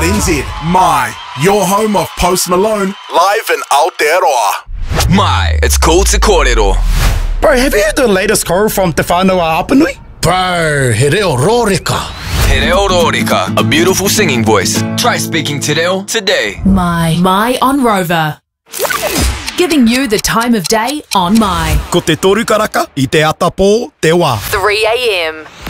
My, your home of Post Malone, live in Aotearoa. My, it's cool to kōrero. Bro, have you heard the latest choreo from Te Whanua Apanui? Bro, he reo rōreka. Te reo rōreka, a beautiful singing voice. Try speaking te reo today. My on Rover. Giving you the time of day on My. Ko te toru karaka, I te atapō, te wā. 3 a.m.